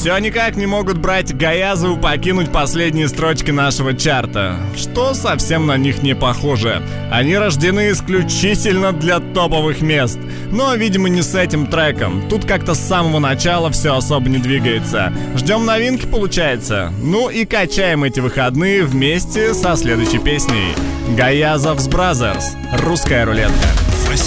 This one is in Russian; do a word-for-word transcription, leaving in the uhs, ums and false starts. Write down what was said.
все никак не могут братья Гаязовы покинуть последние строчки нашего чарта, что совсем на них не похоже. Они рождены исключительно для топовых мест. Но, видимо, не с этим треком. Тут как-то с самого начала все особо не двигается. Ждем новинки, получается. Ну и качаем эти выходные вместе со следующей песней. Гаязов's Brothers. Русская рулетка.